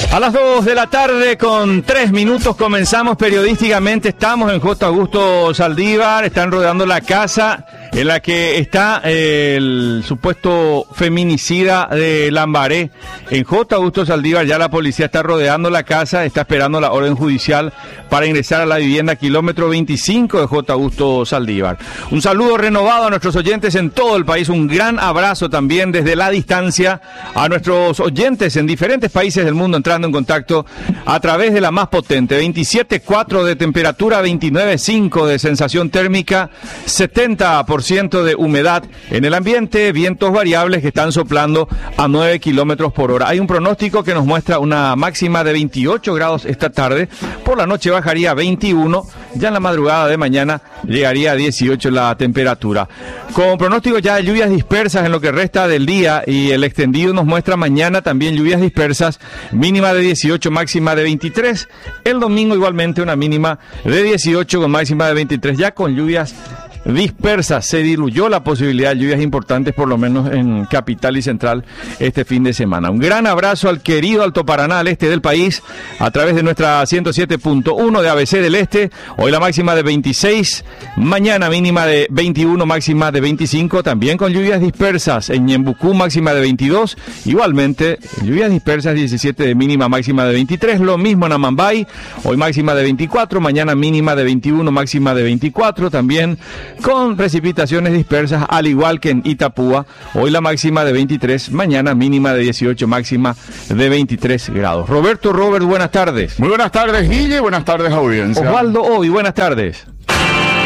A las 2 de la tarde con 3 minutos comenzamos periodísticamente. Estamos en J. Augusto Saldívar. Están rodeando la casa en la que está el supuesto feminicida de Lambaré. En J. Augusto Saldívar ya la policía está rodeando la casa, está esperando la orden judicial para ingresar a la vivienda kilómetro 25 de J. Augusto Saldívar. Un saludo renovado a nuestros oyentes en todo el país. Un gran abrazo también desde la distancia a nuestros oyentes en diferentes países del mundo entrando en contacto a través de la más potente. 27.4 de temperatura, 29.5 de sensación térmica, 70% de humedad en el ambiente, vientos variables que están soplando a 9 kilómetros por hora. Hay un pronóstico que nos muestra una máxima de 28 grados esta tarde. Por la noche bajaría a 21, ya en la madrugada de mañana llegaría a 18 la temperatura. Con pronóstico ya de lluvias dispersas en lo que resta del día, y el extendido nos muestra mañana también lluvias dispersas, mínima de 18, máxima de 23. El domingo igualmente una mínima de 18 con máxima de 23, ya con lluvias dispersas. Se diluyó la posibilidad de lluvias importantes, por lo menos en capital y central, este fin de semana. Un gran abrazo al querido Alto Paraná, al este del país, a través de nuestra 107.1 de ABC del Este. Hoy la máxima de 26, mañana mínima de 21, máxima de 25, también con lluvias dispersas. En Ñembucú máxima de 22, igualmente lluvias dispersas, 17 de mínima, máxima de 23. Lo mismo en Amambay, hoy máxima de 24, mañana mínima de 21, máxima de 24, también con precipitaciones dispersas, al igual que en Itapúa. Hoy la máxima de 23, mañana mínima de 18, máxima de 23 grados. Robert, buenas tardes. Muy buenas tardes, Guille, buenas tardes, audiencia. Osvaldo Ovi, buenas tardes.